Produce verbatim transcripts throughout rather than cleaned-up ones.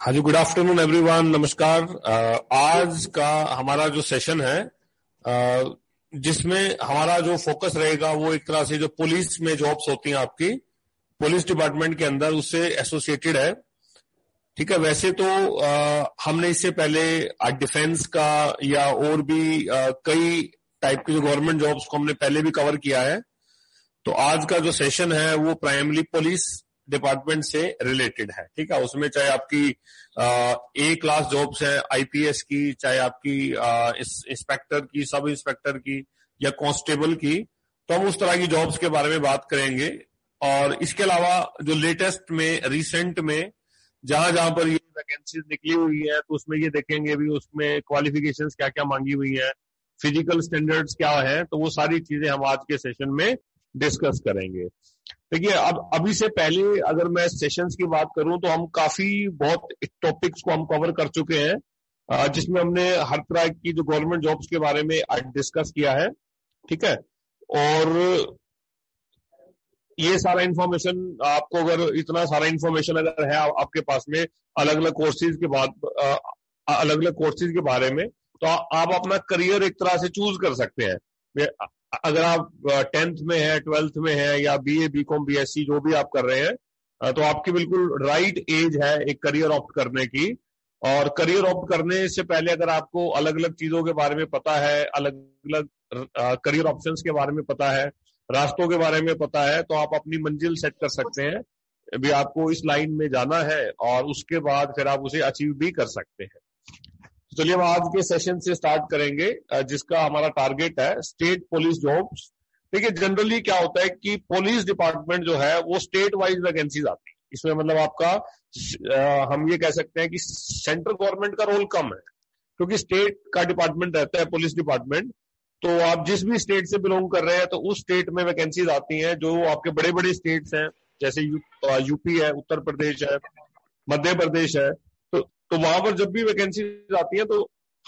हाँ जी, good afternoon everyone, नमस्कार। अ, आज का हमारा जो सेशन है अ, जिसमें हमारा जो फोकस रहेगा वो एक तरह से जो पुलिस में जॉब्स होती हैं आपकी पुलिस डिपार्टमेंट के अंदर उससे एसोसिएटेड है। ठीक है, वैसे तो आ, हमने इससे पहले डिफेंस का या और भी आ, कई टाइप की जो गवर्नमेंट जॉब्स को हमने पहले भी कवर किया है। तो आज का जो सेशन है वो प्राइमरी पुलिस डिपार्टमेंट से रिलेटेड है। ठीक है, उसमें चाहे आपकी ए क्लास जॉब्स है आईपीएस की, चाहे आपकी इंस्पेक्टर की, सब इंस्पेक्टर की या कांस्टेबल की, तो हम उस तरह की जॉब्स के बारे में बात करेंगे। और इसके अलावा जो लेटेस्ट में रिसेंट में जहां जहां पर ये वैकेंसीज निकली हुई है तो उसमें ये देखेंगे भी उसमें क्वालिफिकेशंस क्या क्या मांगी हुई है, फिजिकल स्टैंडर्ड्स क्या है, तो वो सारी चीजें हम आज के सेशन में डिस्कस करेंगे। देखिए, अब अभी से पहले अगर मैं सेशंस की बात करूं तो हम काफी बहुत टॉपिक्स को हम कवर कर चुके हैं जिसमें हमने हर तरह की जो गवर्नमेंट जॉब्स के बारे में डिस्कस किया है। ठीक है, और ये सारा इंफॉर्मेशन आपको, अगर इतना सारा इंफॉर्मेशन अगर है आपके पास में अलग अलग कोर्सेज के बाद अलग अलग कोर्सेज के बारे में, तो आप अपना करियर एक तरह से चूज कर सकते हैं। अगर आप टेंथ में है, ट्वेल्थ में है, या बीए, बीकॉम, बीएससी जो भी आप कर रहे हैं, तो आपकी बिल्कुल राइट एज है एक करियर ऑप्ट करने की। और करियर ऑप्ट करने से पहले अगर आपको अलग अलग चीजों के बारे में पता है, अलग अलग करियर ऑप्शंस के बारे में पता है, रास्तों के बारे में पता है, तो आप अपनी मंजिल सेट कर सकते हैं भी आपको इस लाइन में जाना है, और उसके बाद फिर आप उसे अचीव भी कर सकते हैं। चलिए हम आज के सेशन से स्टार्ट करेंगे जिसका हमारा टारगेट है स्टेट पुलिस जॉब्स। देखिए, जनरली क्या होता है कि पुलिस डिपार्टमेंट जो है वो स्टेट वाइज वैकेंसीज आती है। इसमें मतलब आपका आ, हम ये कह सकते हैं कि सेंट्रल गवर्नमेंट का रोल कम है, क्योंकि स्टेट का डिपार्टमेंट रहता है पुलिस डिपार्टमेंट। तो आप जिस भी स्टेट से बिलोंग कर रहे हैं तो उस स्टेट में वैकेंसीज आती हैं जो आपके बड़े बड़े स्टेट्स हैं, जैसे यू, यूपी है, उत्तर प्रदेश है, मध्य प्रदेश है। तो तो वहां पर जब भी वैकेंसी आती है तो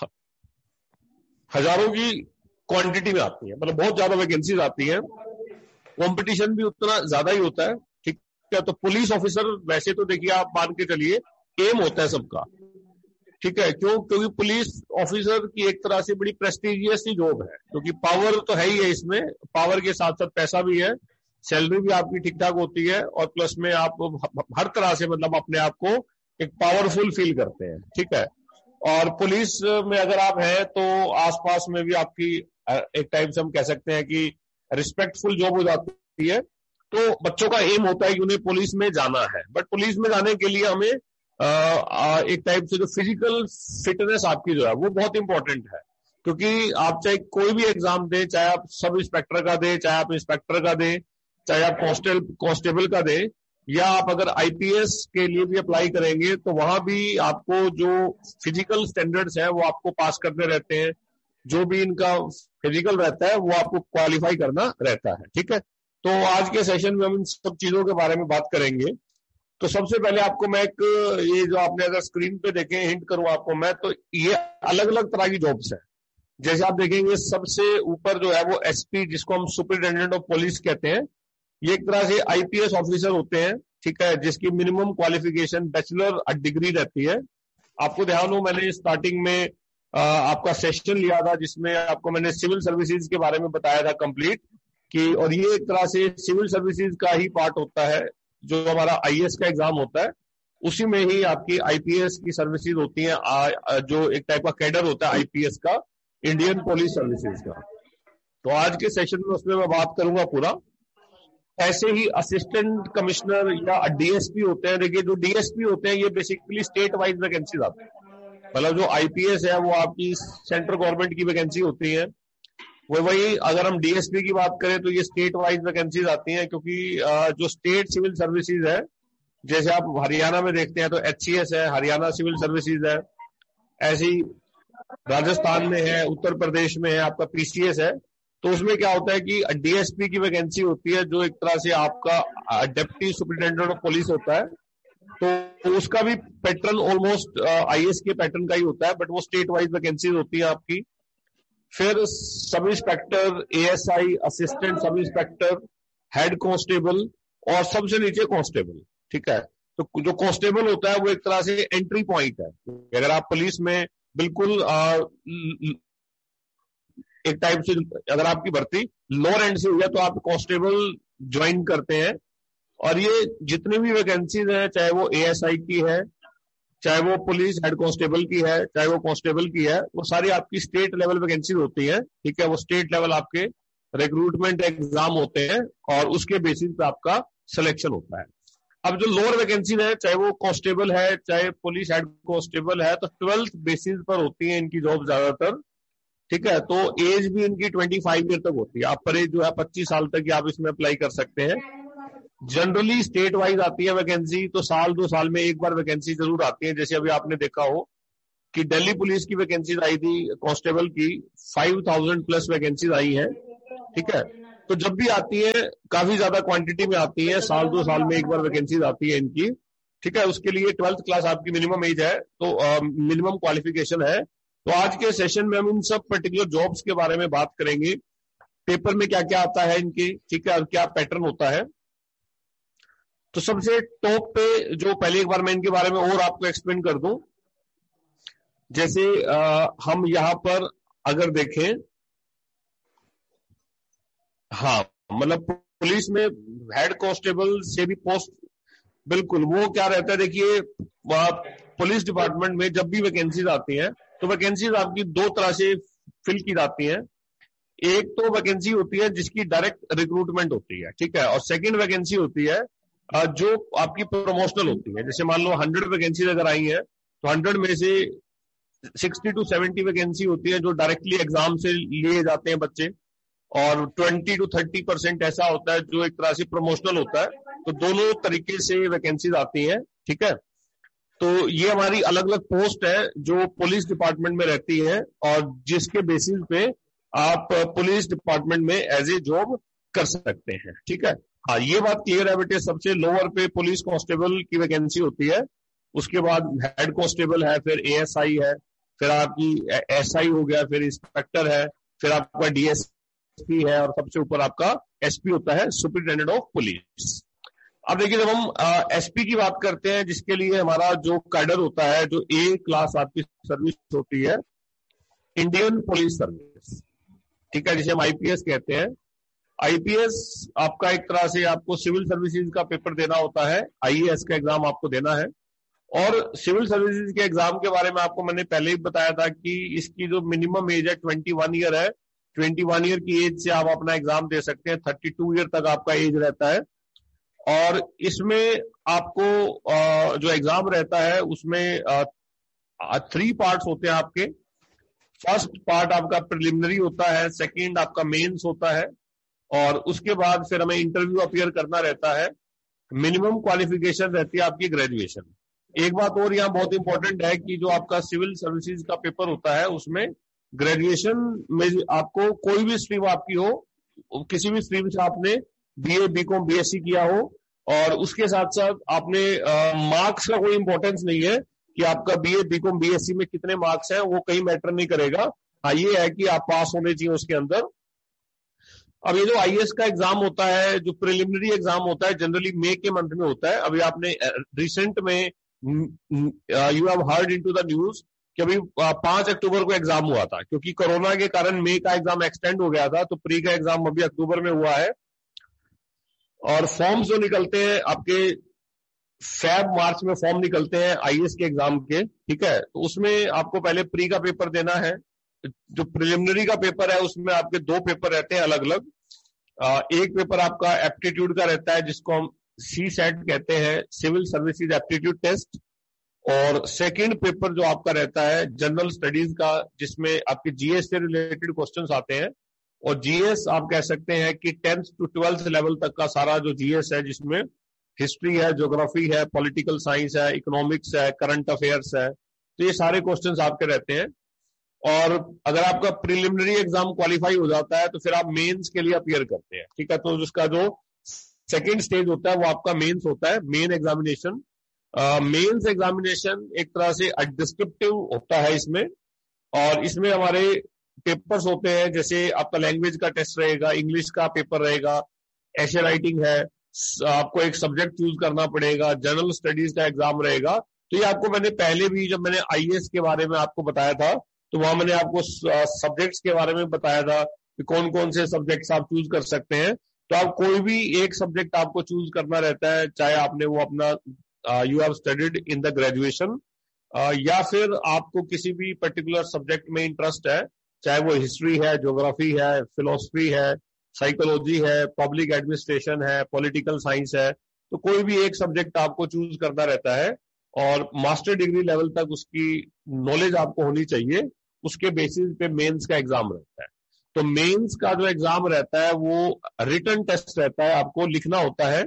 हजारों की क्वांटिटी में आती है, मतलब बहुत ज्यादा वैकेंसीज आती है, कंपटीशन भी उतना ज्यादा ही होता है। ठीक है, तो पुलिस ऑफिसर वैसे तो देखिए आप मान के चलिए एम होता है सबका। ठीक है, क्यों? क्योंकि पुलिस ऑफिसर की एक तरह से बड़ी प्रेस्टिजियस ही जॉब है, क्योंकि पावर तो है ही है इसमें, पावर के साथ साथ पैसा भी है, सैलरी भी आपकी ठीक ठाक होती है, और प्लस में आप हर तरह से मतलब अपने आप को एक पावरफुल फील करते हैं। ठीक है, और पुलिस में अगर आप हैं तो आसपास में भी आपकी एक टाइप से हम कह सकते हैं कि रिस्पेक्टफुल जॉब हो जाती है। तो बच्चों का एम होता है कि उन्हें पुलिस में जाना है, बट पुलिस में जाने के लिए हमें आ, एक टाइप से जो फिजिकल फिटनेस आपकी जो है वो बहुत इंपॉर्टेंट है। क्योंकि आप चाहे कोई भी एग्जाम दें, चाहे आप सब इंस्पेक्टर का दें, चाहे आप इंस्पेक्टर का दें, चाहे आप कांस्टेबल कांस्टेबल का दें, या आप अगर आईपीएस के लिए भी अप्लाई करेंगे तो वहां भी आपको जो फिजिकल स्टैंडर्ड्स है वो आपको पास करने रहते हैं। जो भी इनका फिजिकल रहता है वो आपको क्वालिफाई करना रहता है। ठीक है, तो आज के सेशन में हम इन सब चीजों के बारे में बात करेंगे। तो सबसे पहले आपको मैं एक, ये जो आपने अगर स्क्रीन पे देखें, हिंट करूं आपको मैं, तो ये अलग अलग तरह की जॉब्स हैं। जैसे आप देखेंगे सबसे ऊपर जो है वो एसपी, जिसको हम सुपरिटेंडेंट ऑफ पुलिस कहते हैं, ये एक तरह से आईपीएस ऑफिसर होते हैं। ठीक है, जिसकी मिनिमम क्वालिफिकेशन बैचलर डिग्री रहती है। आपको ध्यान हो, मैंने स्टार्टिंग में आ, आपका सेशन लिया था जिसमें आपको मैंने सिविल सर्विसेज के बारे में बताया था कंप्लीट कि, और ये एक तरह से सिविल सर्विसेज का ही पार्ट होता है। जो हमारा आईएएस का एग्जाम होता है उसी में ही आपकी आईपीएस की सर्विसेज होती है, जो एक टाइप का कैडर होता है आईपीएस का, इंडियन पुलिस सर्विसेज का। तो आज के सेशन में उसमें मैं बात करूंगा पूरा। ऐसे ही असिस्टेंट कमिश्नर या डीएसपी होते हैं। देखिए, जो डीएसपी होते हैं ये बेसिकली स्टेट वाइज वैकेंसीज आती है, मतलब जो आईपीएस है वो आपकी सेंट्रल गवर्नमेंट की वैकेंसी होती है। वो वही अगर हम डीएसपी की बात करें तो ये स्टेट वाइज वैकेंसीज आती हैं, क्योंकि जो स्टेट सिविल सर्विसेज है, जैसे आप हरियाणा में देखते हैं तो एचसीएस है, हरियाणा सिविल सर्विसेज है, ऐसी राजस्थान में है, उत्तर प्रदेश में है आपका पीसीएस है। तो उसमें क्या होता है कि डीएसपी की वैकेंसी होती है, जो एक तरह से आपका डिप्टी सुपरिटेंडेंट ऑफ पुलिस होता है। तो उसका भी पैटर्न ऑलमोस्ट आईएएस के पैटर्न का ही होता है, बट वो स्टेट वाइज वैकेंसीज होती है आपकी। फिर sub inspector, ASI, assistant sub inspector, head constable, और सबसे नीचे कांस्टेबल। ठीक है, तो जो कांस्टेबल होता है वो एक तरह से एंट्री पॉइंट है। अगर आप पुलिस में बिल्कुल आ, एक टाइप से अगर आपकी भर्ती लोअर एंड से हुई है तो आप कांस्टेबल ज्वाइन करते हैं। और ये जितनी भी वैकेंसीज हैं, चाहे वो एएसआई की है, चाहे वो पुलिस हेड कांस्टेबल की है, चाहे वो कांस्टेबल की है, वो सारी आपकी स्टेट लेवल वैकेंसीज होती है। ठीक है, वो स्टेट लेवल आपके रिक्रूटमेंट एग्जाम होते हैं और उसके बेसिस पे आपका सिलेक्शन होता है। अब जो लोअर वैकेंसीज है, चाहे वो कांस्टेबल है, चाहे पुलिस हेड कांस्टेबल है, तो ट्वेल्थ बेसिस पर होती है इनकी जॉब ज्यादातर। ठीक है, तो एज भी इनकी ट्वेंटी फाइव ईयर तक होती है। आप पर एज जो है पच्चीस साल तक की आप इसमें अप्लाई कर सकते हैं। जनरली स्टेट वाइज आती है वैकेंसी, तो साल दो साल में एक बार वैकेंसी जरूर आती है। जैसे अभी आपने देखा हो कि दिल्ली पुलिस की वैकेंसी आई थी कांस्टेबल की, फाइव थाउजेंड प्लस वैकेंसीज आई है। ठीक है, तो जब भी आती है काफी ज्यादा क्वांटिटी में आती है, साल दो साल में एक बार वैकेंसीज आती है इनकी। ठीक है, उसके लिए ट्वेल्थ क्लास आपकी मिनिमम एज है, तो मिनिमम क्वालिफिकेशन है। तो आज के सेशन में हम इन सब पर्टिकुलर जॉब्स के बारे में बात करेंगे, पेपर में क्या क्या आता है इनकी, ठीक है, और क्या पैटर्न होता है। तो सबसे टॉप पे जो पहले एक बार मैं इनके बारे में और आपको एक्सप्लेन कर दूं। जैसे आ, हम यहां पर अगर देखें, हाँ मतलब पुलिस में हेड कांस्टेबल से भी पोस्ट, बिल्कुल वो क्या रहता है, देखिए पुलिस डिपार्टमेंट में जब भी वैकेंसीज आती हैं तो वैकेंसीज आपकी दो तरह से फिल की जाती हैं। एक तो वैकेंसी होती है जिसकी डायरेक्ट रिक्रूटमेंट होती है, ठीक है, और सेकंड वैकेंसी होती है जो आपकी प्रमोशनल होती है। जैसे मान लो हंड्रेड वैकेंसीज अगर आई है तो हंड्रेड में से सिक्सटी टू सेवेंटी वैकेंसी होती है जो डायरेक्टली एग्जाम से लिए जाते हैं बच्चे, और ट्वेंटी टू थर्टी परसेंट ऐसा होता है जो एक तरह से प्रमोशनल होता है। तो दोनों तरीके से वैकेंसीज आती हैं। ठीक है, तो ये हमारी अलग अलग पोस्ट है जो पुलिस डिपार्टमेंट में रहती है और जिसके बेसिस पे आप पुलिस डिपार्टमेंट में एज ए जॉब कर सकते हैं। ठीक है, हाँ ये बात क्लियर है बेटे। सबसे लोअर पे पुलिस कांस्टेबल की वैकेंसी होती है, उसके बाद हेड कांस्टेबल है, फिर एएसआई है, फिर आपकी एसआई हो गया, फिर इंस्पेक्टर है, फिर आपका डीएसपी है, और सबसे ऊपर आपका एसपी होता है, सुपरिटेंडेंट ऑफ पुलिस। अब देखिए जब हम एसपी की बात करते हैं, जिसके लिए हमारा जो कैडर होता है, जो ए क्लास आपकी सर्विस होती है, इंडियन पुलिस सर्विस, ठीक है, जिसे हम आईपीएस कहते हैं। आईपीएस आपका एक तरह से आपको सिविल सर्विसेज का पेपर देना होता है, आईएएस का एग्जाम आपको देना है। और सिविल सर्विसेज के एग्जाम के बारे में आपको मैंने पहले ही बताया था कि इसकी जो मिनिमम एज है ट्वेंटी वन ईयर है। ट्वेंटी वन ईयर की एज से आप अपना एग्जाम दे सकते हैं, थर्टी टू ईयर तक आपका एज रहता है। और इसमें आपको जो एग्जाम रहता है उसमें थ्री पार्ट्स होते हैं आपके। फर्स्ट पार्ट आपका प्रिलिमिनरी होता है, सेकंड आपका मेंस होता है, और उसके बाद फिर हमें इंटरव्यू अपीयर करना रहता है। मिनिमम क्वालिफिकेशन रहती है आपकी ग्रेजुएशन। एक बात और यहाँ बहुत इंपॉर्टेंट है कि जो आपका सिविल सर्विसेज का पेपर होता है उसमें ग्रेजुएशन में आपको कोई भी स्ट्रीम आपकी हो, किसी भी स्ट्रीम से आपने बीए बीकॉम बीएससी किया हो, और उसके साथ साथ आपने मार्क्स का कोई इंपॉर्टेंस नहीं है कि आपका बीए बीकॉम बीएससी में कितने मार्क्स हैं, वो कहीं मैटर नहीं करेगा। हाँ ये है कि आप पास होने चाहिए उसके अंदर। अब ये जो आईएएस का एग्जाम होता है, जो प्रिलिमिनरी एग्जाम होता है, जनरली मई के मंथ में होता है। अभी आपने रिसेंट में you have heard into the news कि अभी पांच अक्टूबर को एग्जाम हुआ था, क्योंकि कोरोना के कारण मई का एग्जाम एक्सटेंड हो गया था, तो प्री का एग्जाम अभी अक्टूबर में हुआ है। और फॉर्म्स जो निकलते हैं आपके फेब मार्च में फॉर्म निकलते हैं आईएएस के एग्जाम के, ठीक है, तो उसमें आपको पहले प्री का पेपर देना है। जो प्रिलिमिनरी का पेपर है उसमें आपके दो पेपर रहते हैं अलग अलग। एक पेपर आपका एप्टीट्यूड का रहता है जिसको हम सी सेट कहते हैं, सिविल सर्विसेज एप्टीट्यूड टेस्ट, और सेकंड पेपर जो आपका रहता है जनरल स्टडीज का, जिसमें आपके जीएस से रिलेटेड क्वेश्चंस आते हैं। और जीएस आप कह सकते हैं कि टेंथ टू ट्वेल्थ लेवल तक का सारा जो जीएस है, जिसमें हिस्ट्री है, ज्योग्राफी है, पॉलिटिकल साइंस है, इकोनॉमिक्स है, करंट अफेयर्स है, तो ये सारे क्वेश्चंस आपके रहते हैं। और अगर आपका प्रिलिमिनरी एग्जाम क्वालिफाई हो जाता है तो फिर आप मेंस के लिए अपीयर करते हैं, ठीक है। तो उसका जो सेकेंड स्टेज होता है वो आपका मेंस होता है, मेन एग्जामिनेशन। मेंस एग्जामिनेशन एक तरह से डिस्क्रिप्टिव होता है इसमें, और इसमें हमारे पेपर्स होते हैं, जैसे आपका लैंग्वेज का टेस्ट रहेगा, इंग्लिश का पेपर रहेगा, एशे राइटिंग है, आपको एक सब्जेक्ट चूज करना पड़ेगा, जनरल स्टडीज का एग्जाम रहेगा। तो ये आपको मैंने पहले भी जब मैंने आईएएस के बारे में आपको बताया था तो वहां मैंने आपको सब्जेक्ट्स के बारे में बताया था कि कौन कौन से सब्जेक्ट्स आप चूज कर सकते हैं। तो आप कोई भी एक सब्जेक्ट आपको चूज करना रहता है, चाहे आपने वो अपना you have studied in the graduation या फिर आपको किसी भी पर्टिकुलर सब्जेक्ट में इंटरेस्ट है, चाहे वो हिस्ट्री है, ज्योग्राफी है, फिलोसफी है, साइकोलॉजी है, पब्लिक एडमिनिस्ट्रेशन है, पॉलिटिकल साइंस है। तो कोई भी एक सब्जेक्ट आपको चूज करना रहता है और मास्टर डिग्री लेवल तक उसकी नॉलेज आपको होनी चाहिए। उसके बेसिस पे मेंस का एग्जाम रहता है। तो मेंस का जो एग्जाम रहता है वो रिटन टेस्ट रहता है, आपको लिखना होता है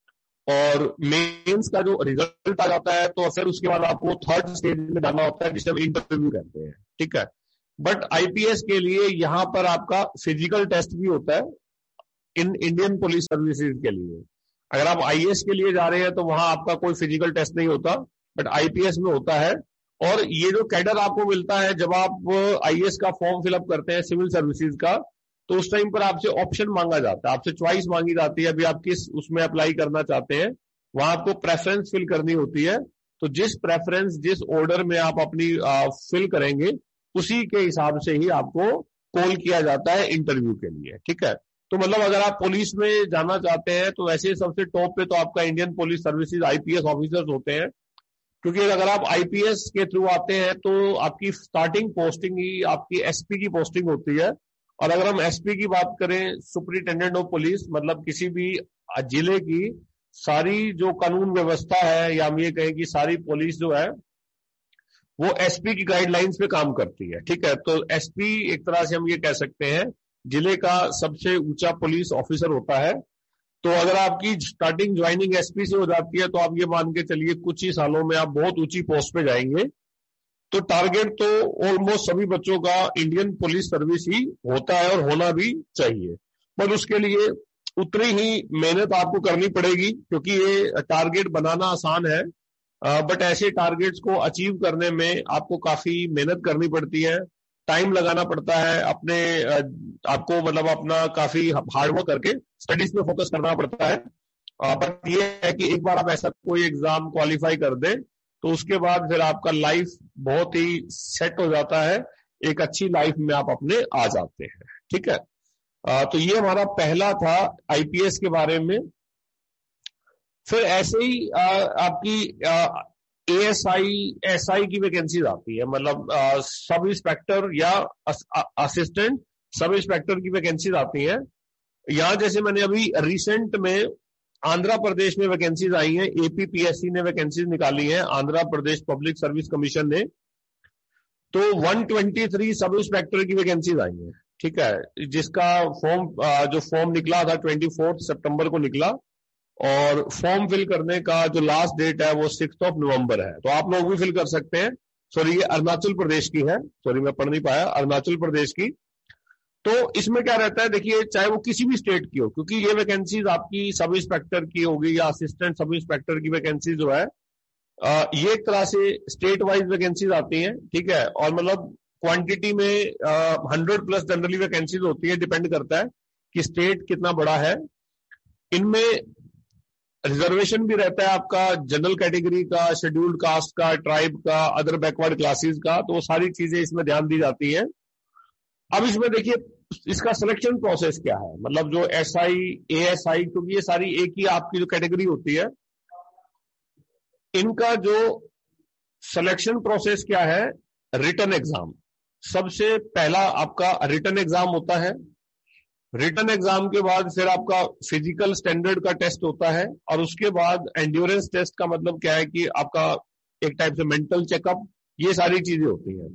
और मेंस का जो रिजल्ट आ जाता है तो फिर उसके बाद आपको थर्ड स्टेज में जाना होता है जिसे हम इंटरव्यू कहते हैं। ठीक है, बट आईपीएस के लिए यहां पर आपका फिजिकल टेस्ट भी होता है इन इंडियन पुलिस सर्विसेज के लिए। अगर आप आईएएस के लिए जा रहे हैं तो वहां आपका कोई फिजिकल टेस्ट नहीं होता, बट आईपीएस में होता है। और ये जो कैडर आपको मिलता है जब आप आईएएस का फॉर्म फिलअप करते हैं सिविल सर्विसेज का, तो उस टाइम पर आपसे ऑप्शन मांगा जाता है, आपसे चॉइस मांगी जाती है, अभी आप किस उसमें अप्लाई करना चाहते हैं। वहां आपको प्रेफरेंस फिल करनी होती है। तो जिस प्रेफरेंस जिस ऑर्डर में आप अपनी फिल करेंगे उसी के हिसाब से ही आपको कॉल किया जाता है इंटरव्यू के लिए। ठीक है, तो मतलब अगर आप पुलिस में जाना चाहते हैं तो वैसे सबसे टॉप पे तो आपका Indian police services IPS officers होते हैं, क्योंकि अगर आप आईपीएस के थ्रू आते हैं तो आपकी स्टार्टिंग पोस्टिंग ही आपकी एसपी की पोस्टिंग होती है। और अगर हम एसपी की बात करें, सुपरिटेंडेंट ऑफ पुलिस, मतलब किसी भी जिले की सारी जो कानून व्यवस्था है या हम ये कहें कि सारी पुलिस जो है वो एसपी की गाइडलाइंस पे काम करती है। ठीक है, तो एसपी एक तरह से हम ये कह सकते हैं जिले का सबसे ऊंचा पुलिस ऑफिसर होता है। तो अगर आपकी स्टार्टिंग ज्वाइनिंग एसपी से हो जाती है तो आप ये मान के चलिए कुछ ही सालों में आप बहुत ऊंची पोस्ट पे जाएंगे। तो टारगेट तो ऑलमोस्ट सभी बच्चों का इंडियन पुलिस सर्विस ही होता है और होना भी चाहिए, पर उसके लिए उतनी ही मेहनत आपको करनी पड़ेगी, क्योंकि ये टारगेट बनाना आसान है बट ऐसे टारगेट्स को अचीव करने में आपको काफी मेहनत करनी पड़ती है, टाइम लगाना पड़ता है, अपने आपको मतलब अपना काफी हार्डवर्क करके स्टडीज पे फोकस करना पड़ता है। बट ये है कि एक बार आप ऐसा कोई एग्जाम क्वालिफाई कर दें तो उसके बाद फिर आपका लाइफ बहुत ही सेट हो जाता है, एक अच्छी लाइफ में आप अपने आ जाते हैं। ठीक है, आ, तो ये हमारा पहला था आईपीएस के बारे में। फिर ऐसे ही आ, आपकी एएसआई एसआई की वैकेंसीज आती है, मतलब सब इंस्पेक्टर या असिस्टेंट सब इंस्पेक्टर की वैकेंसीज आती है। यहां जैसे मैंने अभी रिसेंट में आंध्र प्रदेश में वैकेंसीज आई हैं, एपीपीएससी ने वैकेंसीज निकाली हैं, Andhra Pradesh public service commission ने। तो एक सौ तेईस सब इंस्पेक्टर की वैकेंसीज आई हैं। ठीक है, जिसका फॉर्म जो फॉर्म निकला था चौबीस सितंबर को निकला और फॉर्म फिल करने का जो लास्ट डेट है वो सिक्स ऑफ नवंबर है। तो आप लोग भी फिल कर सकते हैं। सॉरी, ये अरुणाचल प्रदेश की है, सॉरी मैं पढ़ नहीं पाया, अरुणाचल प्रदेश की। तो इसमें क्या रहता है, देखिए चाहे वो किसी भी स्टेट की हो, क्योंकि ये वैकेंसीज आपकी सब इंस्पेक्टर की होगी या असिस्टेंट सब इंस्पेक्टर की वैकेंसी जो है ये एक तरह से स्टेट वाइज वैकेंसीज आती हैं। ठीक है, और मतलब क्वांटिटी में हंड्रेड प्लस जनरली वैकेंसीज होती है, डिपेंड करता है कि स्टेट कितना बड़ा है। इनमें रिजर्वेशन भी रहता है आपका जनरल कैटेगरी का, शेड्यूल्ड कास्ट का, ट्राइब का, अदर बैकवर्ड क्लासेस का, तो वो सारी चीजें इसमें ध्यान दी जाती है। अब इसमें देखिए इसका सिलेक्शन प्रोसेस क्या है, मतलब जो एसआई एएसआई, क्योंकि ये सारी एक ही आपकी जो कैटेगरी होती है, इनका जो सिलेक्शन प्रोसेस क्या है, रिटन एग्जाम सबसे पहला आपका रिटन एग्जाम होता है। रिटन एग्जाम के बाद फिर आपका फिजिकल स्टैंडर्ड का टेस्ट होता है और उसके बाद एंड्योरेंस टेस्ट का मतलब क्या है कि आपका एक टाइप से मेंटल चेकअप, ये सारी चीजें होती हैं।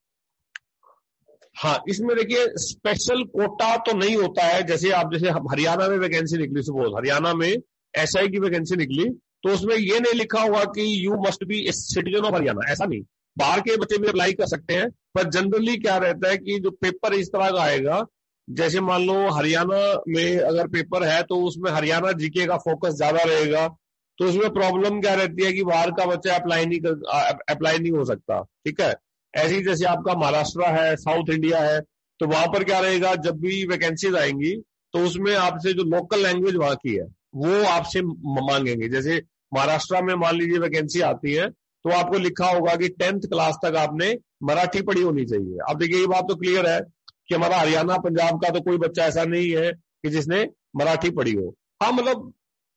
हाँ, इसमें देखिए स्पेशल कोटा तो नहीं होता है, जैसे आप जैसे हरियाणा में वैकेंसी निकली, सपोज हरियाणा में एसआई की वैकेंसी निकली तो उसमें ये नहीं लिखा हुआ कि you must be a citizen of Haryana, ऐसा नहीं, बाहर के बच्चे भी अप्लाई कर सकते हैं। पर जनरली क्या रहता है कि जो पेपर इस तरह का आएगा, जैसे मान लो हरियाणा में अगर पेपर है तो उसमें हरियाणा जीके का फोकस ज्यादा रहेगा, तो उसमें प्रॉब्लम क्या रहती है कि बाहर का बच्चा अप्लाई नहीं कर अप्लाई नहीं हो सकता। ठीक है, ऐसी जैसे आपका महाराष्ट्र है, साउथ इंडिया है, तो वहां पर क्या रहेगा, जब भी वैकेंसीज आएंगी तो उसमें आपसे जो लोकल लैंग्वेज वहां की है वो आपसे मांगेंगे। जैसे महाराष्ट्र में मान लीजिए वैकेंसी आती है तो आपको लिखा होगा कि टेंथ क्लास तक आपने मराठी पढ़ी होनी चाहिए। अब देखिए ये बात तो क्लियर है कि हमारा हरियाणा पंजाब का तो कोई बच्चा ऐसा नहीं है कि जिसने मराठी पढ़ी हो। हाँ मतलब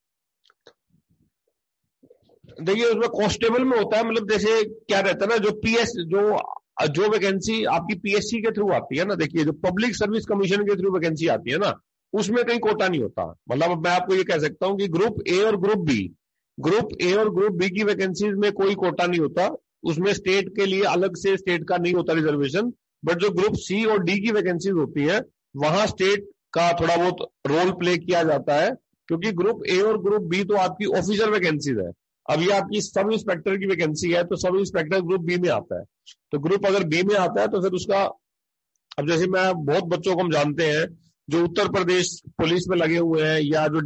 देखिए उसमें कांस्टेबल में होता है, मतलब जैसे क्या रहता है ना, जो पीएस जो जो वैकेंसी आपकी पीएससी के थ्रू आती है ना, देखिए जो पब्लिक सर्विस कमीशन के थ्रू वैकेंसी आती है ना, उसमें कहीं कोटा नहीं होता। मतलब मैं आपको ये कह सकता हूं कि ग्रुप ए और ग्रुप बी ग्रुप ए और ग्रुप बी की वैकेंसीज में कोई कोटा नहीं होता, उसमें स्टेट के लिए अलग से स्टेट का नहीं होता रिजर्वेशन। बट जो ग्रुप सी और डी की वैकेंसीज होती है वहां स्टेट का थोड़ा बहुत रोल प्ले किया जाता है, क्योंकि ग्रुप ए और ग्रुप बी तो आपकी ऑफिशियल वैकेंसीज है। अब ये आपकी सब इंस्पेक्टर की वैकेंसी है तो सब इंस्पेक्टर ग्रुप बी में आता है। तो ग्रुप अगर बी में आता है तो फिर उसका, अब जैसे मैं बहुत बच्चों को हम जानते हैं जो उत्तर प्रदेश पुलिस में लगे हुए हैं या जो